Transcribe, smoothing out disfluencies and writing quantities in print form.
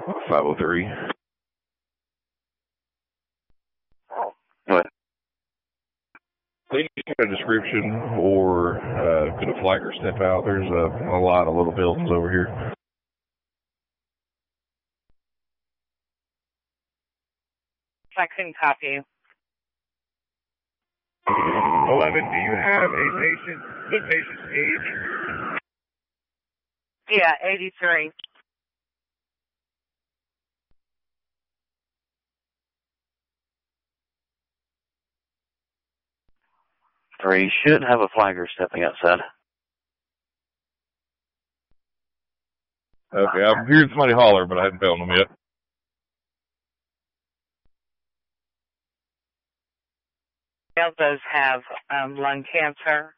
503. What? They need a description, or could a flagger step out? There's a lot of little buildings over here. I couldn't copy you. 11, do you have the patient's age? Yeah, 83. Three should have a flagger stepping outside. Okay, I'm hearing somebody holler, but I hadn't found them yet. Male does have lung cancer.